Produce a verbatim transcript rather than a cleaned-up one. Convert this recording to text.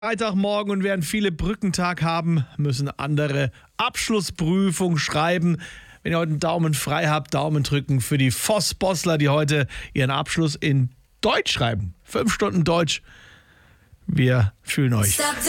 Freitagmorgen und während viele Brückentag haben, müssen andere Abschlussprüfung schreiben. Wenn ihr heute einen Daumen frei habt, Daumen drücken für die Voss-Bossler, die heute ihren Abschluss in Deutsch schreiben. Fünf Stunden Deutsch. Wir fühlen euch. Stop the